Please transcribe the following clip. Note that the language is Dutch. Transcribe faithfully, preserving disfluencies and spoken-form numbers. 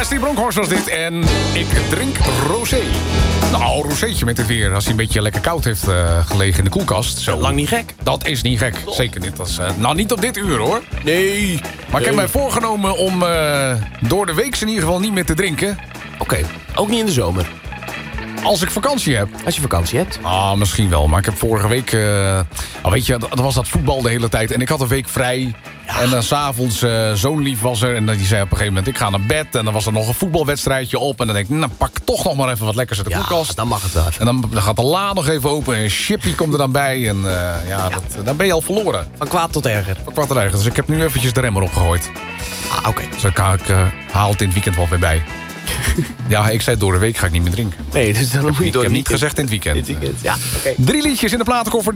Wesley Bronkhorst was dit en ik drink rosé. Nou, roséetje met het weer. Als hij een beetje lekker koud heeft uh, gelegen in de koelkast. Zo. Lang niet gek. Dat is niet gek. Zeker niet. Dat is, uh, nou, niet op dit uur hoor. Nee. Maar nee. ik heb mij voorgenomen om uh, door de week in ieder geval niet meer te drinken. Oké, okay. Ook niet in de zomer. Als ik vakantie heb. Als je vakantie hebt. Ah, misschien wel. Maar ik heb vorige week... Uh, oh, weet je, dat was dat voetbal de hele tijd. En ik had een week vrij. Ja. En dan 's avonds uh, zo'n lief was er. En die zei op een gegeven moment, ik ga naar bed. En dan was er nog een voetbalwedstrijdje op. En dan denk ik, nou pak toch nog maar even wat lekkers uit de ja, koelkast. Dan mag het wel. En dan, dan gaat de la nog even open. En chippy komt er dan bij. En uh, ja, ja. Dat, dan ben je al verloren. Van kwaad tot erger. Van kwaad tot erger. Dus ik heb nu eventjes de remmer opgegooid. Ah, oké. Okay. Dus ik, ik uh, haal het in het weekend wel weer bij. Ja, ik zei door de week ga ik niet meer drinken. Nee, dus dan moet je door Ik heb het niet gezegd in het weekend. Dit weekend. Ja, oké. Okay. Drie liedjes in de platenkoffer.